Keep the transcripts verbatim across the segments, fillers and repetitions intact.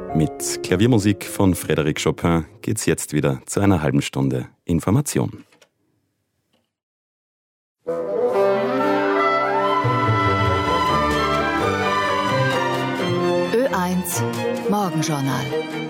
Mit Klaviermusik von Frédéric Chopin geht's jetzt wieder zu einer halben Stunde Information. Ö eins Morgenjournal.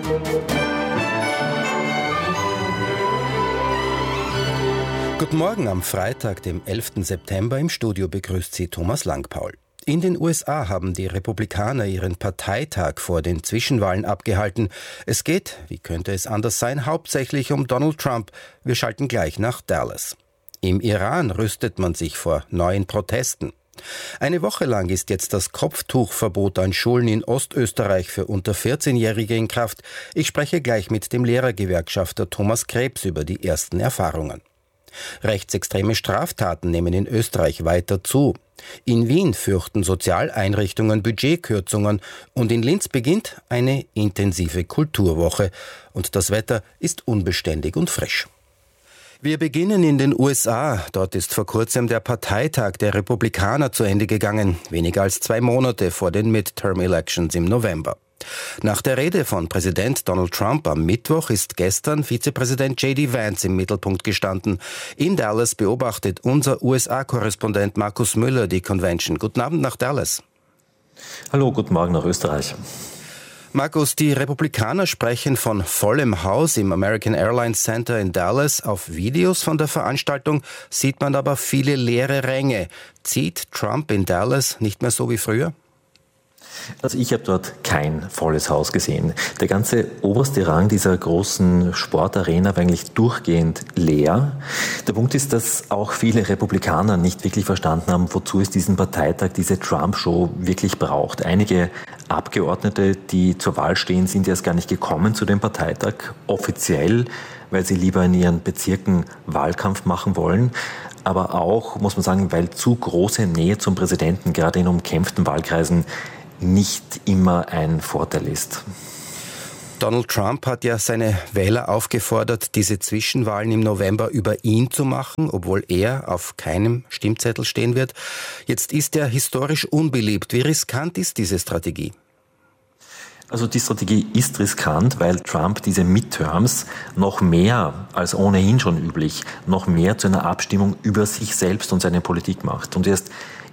Guten Morgen am Freitag, dem elften September. Im Studio begrüßt Sie Thomas Langpaul. In den U S A haben die Republikaner ihren Parteitag vor den Zwischenwahlen abgehalten. Es geht, wie könnte es anders sein, hauptsächlich um Donald Trump. Wir schalten gleich nach Dallas. Im Iran rüstet man sich vor neuen Protesten. Eine Woche lang ist jetzt das Kopftuchverbot an Schulen in Ostösterreich für unter vierzehnjährige in Kraft. Ich spreche gleich mit dem Lehrergewerkschafter Thomas Krebs über die ersten Erfahrungen. Rechtsextreme Straftaten nehmen in Österreich weiter zu. In Wien fürchten Sozialeinrichtungen Budgetkürzungen und in Linz beginnt eine intensive Kulturwoche. Und das Wetter ist unbeständig und frisch. Wir beginnen in den U S A. Dort ist vor kurzem der Parteitag der Republikaner zu Ende gegangen, weniger als zwei Monate vor den Midterm-Elections im November. Nach der Rede von Präsident Donald Trump am Mittwoch ist gestern Vizepräsident J D Vance im Mittelpunkt gestanden. In Dallas beobachtet unser U S A-Korrespondent Markus Müller die Convention. Guten Abend nach Dallas. Hallo, guten Morgen nach Österreich. Markus, die Republikaner sprechen von vollem Haus im American Airlines Center in Dallas. Auf Videos von der Veranstaltung sieht man aber viele leere Ränge. Zieht Trump in Dallas nicht mehr so wie früher? Also ich habe dort kein volles Haus gesehen. Der ganze oberste Rang dieser großen Sportarena war eigentlich durchgehend leer. Der Punkt ist, dass auch viele Republikaner nicht wirklich verstanden haben, wozu es diesen Parteitag, diese Trump-Show wirklich braucht. Einige Abgeordnete, die zur Wahl stehen, sind erst gar nicht gekommen zu dem Parteitag, offiziell, weil sie lieber in ihren Bezirken Wahlkampf machen wollen. Aber auch, muss man sagen, weil zu große Nähe zum Präsidenten, gerade in umkämpften Wahlkreisen, nicht immer ein Vorteil ist. Donald Trump hat ja seine Wähler aufgefordert, diese Zwischenwahlen im November über ihn zu machen, obwohl er auf keinem Stimmzettel stehen wird. Jetzt ist er historisch unbeliebt. Wie riskant ist diese Strategie? Also die Strategie ist riskant, weil Trump diese Midterms noch mehr als ohnehin schon üblich, noch mehr zu einer Abstimmung über sich selbst und seine Politik macht. Und erst